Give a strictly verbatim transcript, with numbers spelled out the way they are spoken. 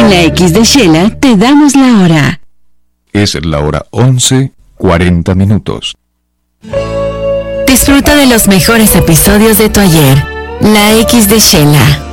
la X de Shela te damos la hora. Es la hora once, cuarenta minutos. Disfruta de los mejores episodios de tu ayer. La X de Shela.